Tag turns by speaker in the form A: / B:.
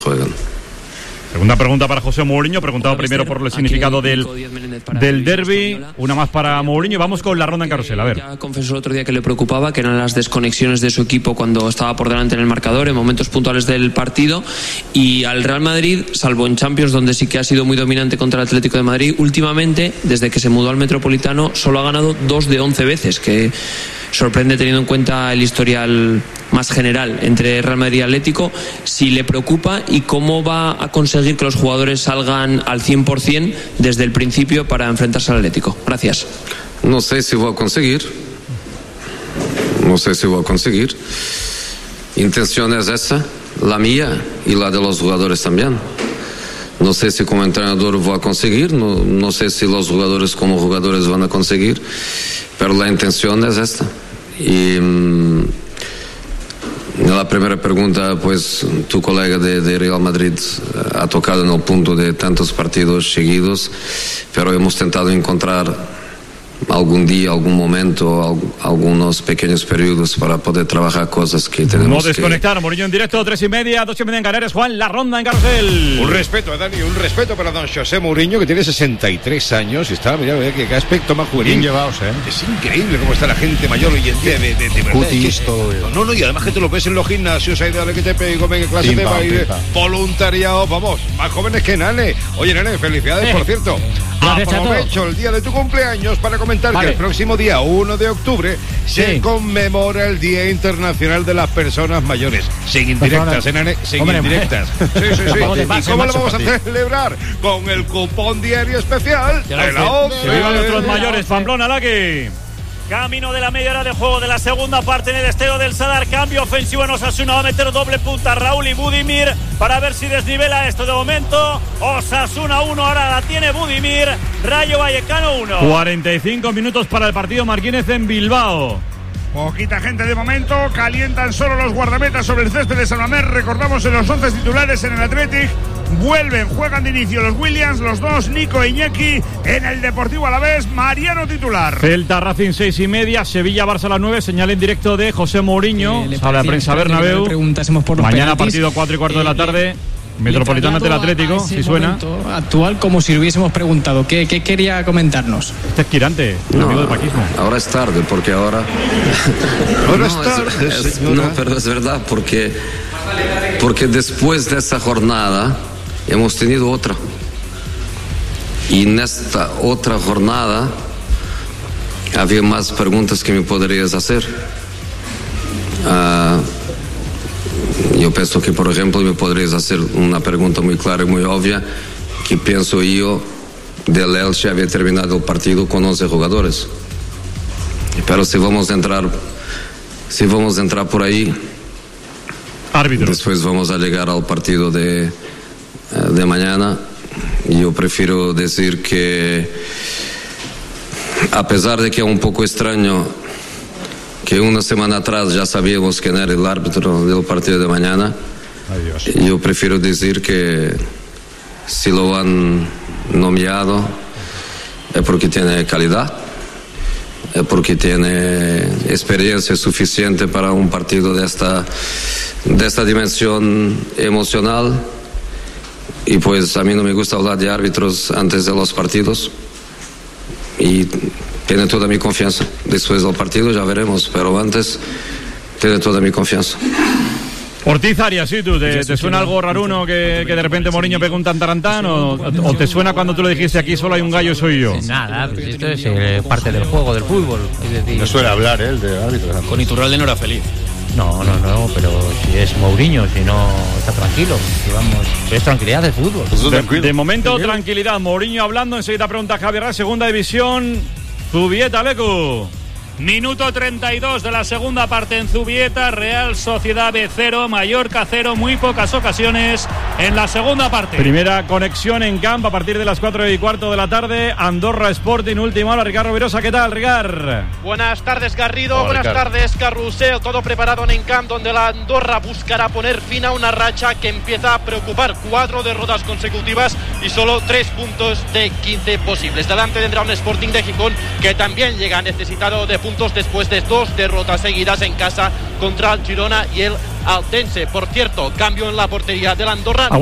A: juegan.
B: Segunda pregunta para José Mourinho, preguntado primero por el significado del derbi. Una más para Mourinho. Vamos con la ronda en carrusel. A ver.
C: Ya confesó el otro día que le preocupaba, que eran las desconexiones de su equipo cuando estaba por delante en el marcador, en momentos puntuales del partido. Y al Real Madrid, salvo en Champions, donde sí que ha sido muy dominante contra el Atlético de Madrid, últimamente, desde que se mudó al Metropolitano, solo ha ganado 2 de 11 veces, que sorprende teniendo en cuenta el historial más general entre Real Madrid y Atlético. Si le preocupa y cómo va a conseguir que los jugadores salgan al 100% desde el principio para enfrentarse al Atlético. Gracias.
A: No sé si voy a conseguir. Intención es esa, la mía y la de los jugadores también. No sé si como entrenador voy a conseguir, no sé si los jugadores como jugadores van a conseguir, pero la intención es esta. Y la primera pregunta, pues tu colega de Real Madrid ha tocado en el punto de tantos partidos seguidos, pero hemos tentado encontrar algún día, algún momento, algunos pequeños periodos para poder trabajar cosas que tenemos.
B: No desconectar, Mourinho en directo, 3:30, 2:30 en Canarias. Juan, la ronda en carrusel.
D: Un respeto, Dani, un respeto para don José Mourinho, que tiene 63 años y está, mira, qué aspecto más juvenil.
E: Bien llevados,
D: Es increíble cómo está la gente mayor hoy en día, de verdad.
E: Cutis, todo.
D: No, y además que tú lo ves en los gimnasios, ahí de que te pego, en clase de baile, voluntariado, vamos, más jóvenes que Nane. Oye, Nane, felicidades, por cierto. Aprovecho el día de tu cumpleaños para comentar que el próximo día 1 de octubre se conmemora el Día Internacional de las Personas Mayores. Sin indirectas, Nane, sin indirectas. Sí. ¿Y cómo lo vamos a celebrar? Con el cupón diario especial de la 11.
B: Que vivan nuestros mayores, Pamplona, Laki.
F: Camino de la media hora de juego de la segunda parte en el Estadio del Sadar. Cambio ofensivo en Osasuna. Va a meter doble punta Raúl y Budimir para ver si desnivela esto. De momento Osasuna 1, ahora la tiene Budimir. Rayo Vallecano 1.
B: 45 minutos para el partido Marquínez en Bilbao.
G: Poquita gente de momento, calientan solo los guardametas sobre el césped de San Mamés. Recordamos en los 11 titulares en el Athletic. Juegan de inicio los Williams, los dos, Nico e Iñaki. En el Deportivo Alavés, Mariano titular.
B: Celta Racing 6:30, Sevilla Barça a las 9. Señal en directo de José Mourinho. Sala de prensa Bernabéu. Mañana partido 4:15 de la tarde. Metropolitano del Atlético, si suena.
H: Actual, como si le hubiésemos preguntado. ¿Qué quería comentarnos?
B: Este es Quirante, un amigo del paquismo.
A: Ahora es tarde, porque ahora. Pero es verdad, porque después de esa jornada hemos tenido otra. Y en esta otra jornada había más preguntas que me podrías hacer. Yo pienso que, por ejemplo, me podrías hacer una pregunta muy clara y muy obvia, que pienso yo del Elche había terminado el partido con 11 jugadores. Pero si vamos a entrar por ahí,
B: árbitro,
A: después vamos a llegar al partido de mañana. Yo prefiero decir que, a pesar de que es un poco extraño que una semana atrás ya sabíamos quién era el árbitro del partido de mañana, yo prefiero decir que si lo han nominado es porque tiene calidad, es porque tiene experiencia suficiente para un partido de esta dimensión emocional. Y pues a mí no me gusta hablar de árbitros antes de los partidos, y tiene toda mi confianza. Después del partido ya veremos, pero antes tiene toda mi confianza.
B: Ortiz Arias, ¿sí? ¿Tú te suena algo raruno que de repente Mourinho pega un tantarantán? ¿O te suena cuando tú le dijiste aquí solo hay un gallo, soy yo?
I: Nada, pues esto es parte del juego, del fútbol. Es decir,
E: no suele hablar él de árbitro.
I: Con Iturralde no era feliz. No, pero si es Mourinho, si no está tranquilo, digamos, es tranquilidad de fútbol.
B: De momento, tranquilidad. Mourinho hablando, enseguida pregunta Javier Ras, segunda división, Zubieta, Lecu.
F: Minuto 32 de la segunda parte en Zubieta. Real Sociedad B 0, Mallorca 0, muy pocas ocasiones en la segunda parte.
B: Primera conexión en campo a partir de las 4:15 de la tarde. Andorra Sporting, última hora. Ricardo Virosa, ¿qué tal, Ricardo?
J: Buenas tardes, Garrido. Buenas tardes, Carrusel. Todo preparado en Encamp, donde la Andorra buscará poner fin a una racha que empieza a preocupar. 4 derrotas consecutivas y solo 3 puntos de 15 posibles. Delante tendrá un Sporting de Gijón que también llega necesitado de puntos después de 2 derrotas seguidas en casa contra el Girona y el al Dense. Por cierto, cambio en la portería de la Andorra.